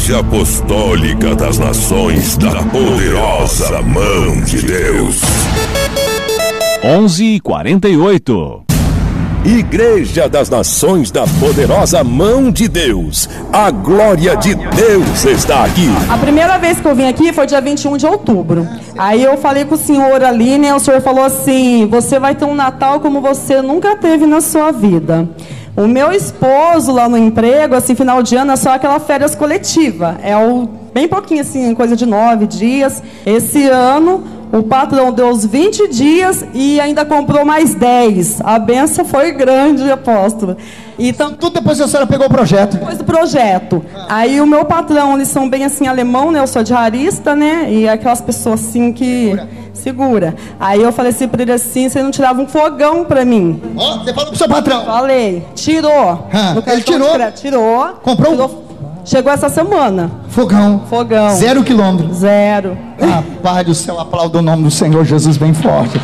Igreja Apostólica das Nações da Poderosa Mão de Deus. 11h48. Igreja das Nações da Poderosa Mão de Deus. A glória de Deus está aqui. A primeira vez que eu vim aqui foi dia 21 de outubro. Aí eu falei com o senhor ali, né? O senhor falou assim: você vai ter um Natal como você nunca teve na sua vida. O meu esposo lá no emprego, assim, final de ano, é só aquela férias coletiva. Bem pouquinho, assim, coisa de 9 dias. Esse ano, o patrão deu os 20 dias e ainda comprou mais 10. A benção foi grande, apóstolo. Então, tudo depois que a senhora pegou o projeto. Depois do projeto. Aí o meu patrão, eles são bem assim, alemão, né? Eu sou diarista, né? E aquelas pessoas assim que... Segura. Aí eu falei assim pra ele assim: você não tirava um fogão pra mim? Ó, você falou pro seu patrão. Falei. Tirou. Ele tirou? Tirou. Comprou? Tirou. Chegou essa semana. Fogão. 0 quilômetro. 0. Rapaz do céu, aplauda o nome do Senhor Jesus bem forte.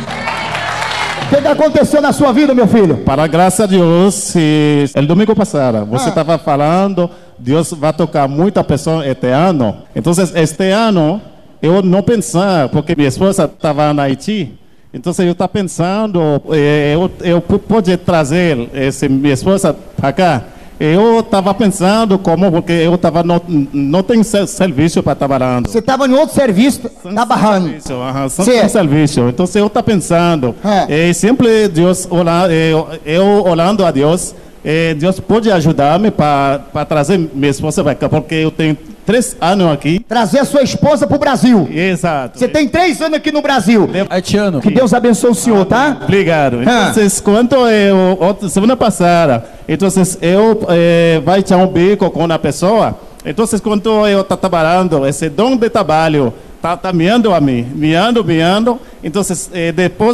O que aconteceu na sua vida, meu filho? Para a graça de Deus, o domingo passado, você estava falando, Deus vai tocar muita pessoa este ano. Então, este ano, eu não pensava, porque minha esposa estava na Haiti. Então, eu estava pensando, eu podia trazer minha esposa para cá. Eu estava pensando porque eu não tenho serviço para trabalhar. Você estava em outro serviço, trabalhando. Sem serviço. Então eu estava pensando, sempre Deus, eu orando a Deus, Deus pode ajudar-me para trazer minha esposa para cá, porque eu tenho 3 anos aqui. Trazer a sua esposa para o Brasil. Exato. Você tem 3 anos aqui no Brasil. Haitiano. Que Deus abençoe o senhor, tá? Obrigado. Então, quando semana passada, então eu vai echar um bico com a pessoa. Então, quando eu estou trabalhando, esse dom de trabalho está me a mim, me ando. Então, depois